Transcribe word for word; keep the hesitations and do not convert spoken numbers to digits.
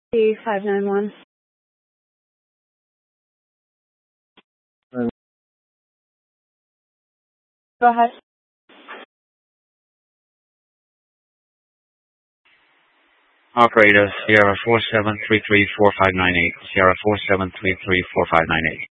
five nine one. Go ahead. Operator, Sierra four seven three three four five nine eight. Sierra four seven three three four five nine eight.